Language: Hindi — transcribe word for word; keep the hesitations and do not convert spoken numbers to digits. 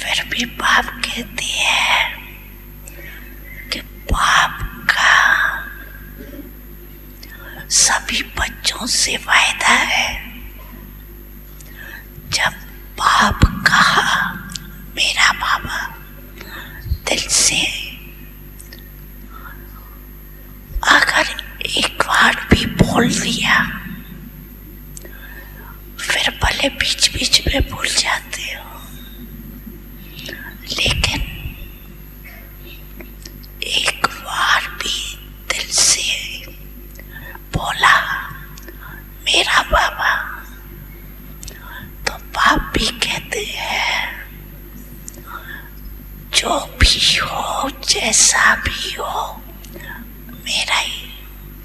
फिर भी बाप कहती है कि बाप का सभी बच्चों से वायदा है। जब बाप कहा मेरा बाबा दिल से, अगर एक बार भी बोल दिया फिर भले बीच बीच में भूल जाते हो, लेकिन एक बार भी दिल से बोला मेरा बाबा, तो बाप भी कहते हैं जो भी हो जैसा भी हो